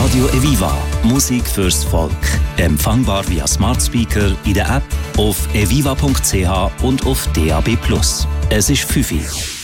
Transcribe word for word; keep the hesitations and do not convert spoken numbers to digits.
Radio Eviva. Musik fürs Volk. Empfangbar via Smart Speaker in der App, auf eviva punkt c h und auf D A B plus. Es ist fünf Uhr.